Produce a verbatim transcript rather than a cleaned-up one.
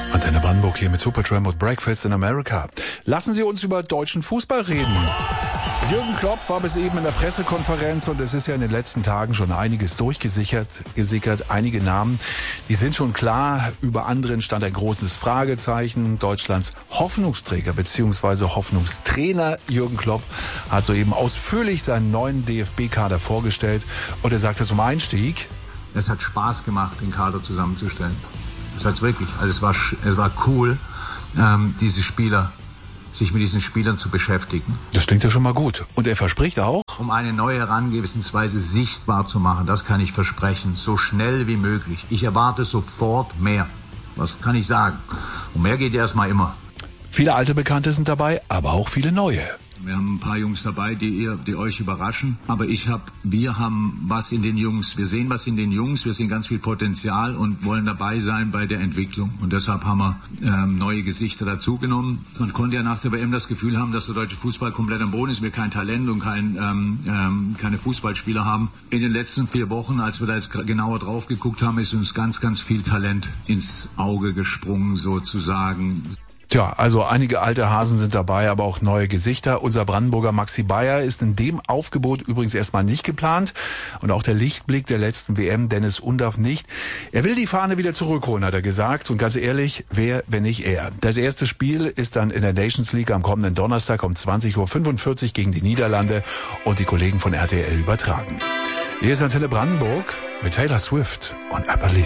Antenne Brandenburg hier mit Supertramp und Breakfast in America. Lassen Sie uns über deutschen Fußball reden. Jürgen Klopp war bis eben in der Pressekonferenz und es ist ja in den letzten Tagen schon einiges durchgesickert, gesickert. Einige Namen, die sind schon klar. Über anderen stand ein großes Fragezeichen. Deutschlands Hoffnungsträger bzw. Hoffnungstrainer Jürgen Klopp hat soeben ausführlich seinen neuen D F B-Kader vorgestellt und er sagte zum Einstieg: Es hat Spaß gemacht, den Kader zusammenzustellen. Das hat's wirklich. Also es war, es war cool, ähm, diese Spieler, sich mit diesen Spielern zu beschäftigen. Das klingt ja schon mal gut. Und er verspricht auch, um eine neue Herangehensweise sichtbar zu machen, das kann ich versprechen, so schnell wie möglich. Ich erwarte sofort mehr. Was kann ich sagen? Und mehr geht erstmal immer. Viele alte Bekannte sind dabei, aber auch viele neue. Wir haben ein paar Jungs dabei, die ihr, die euch überraschen. Aber ich hab, wir haben was in den Jungs. Wir sehen was in den Jungs. Wir sehen ganz viel Potenzial und wollen dabei sein bei der Entwicklung. Und deshalb haben wir ähm, neue Gesichter dazugenommen. Man konnte ja nach der W M das Gefühl haben, dass der deutsche Fußball komplett am Boden ist. Wir kein Talent und kein, ähm, ähm, keine Fußballspieler haben. In den letzten vier Wochen, als wir da jetzt genauer drauf geguckt haben, ist uns ganz, ganz viel Talent ins Auge gesprungen, sozusagen. Tja, also einige alte Hasen sind dabei, aber auch neue Gesichter. Unser Brandenburger Maxi Bayer ist in dem Aufgebot übrigens erstmal nicht geplant. Und auch der Lichtblick der letzten W M, Dennis Undaff, nicht. Er will die Fahne wieder zurückholen, hat er gesagt. Und ganz ehrlich, wer, wenn nicht er? Das erste Spiel ist dann in der Nations League am kommenden Donnerstag um zwanzig Uhr fünfundvierzig gegen die Niederlande und die Kollegen von R T L übertragen. Hier ist Antenne Brandenburg mit Taylor Swift und Upper Lisa.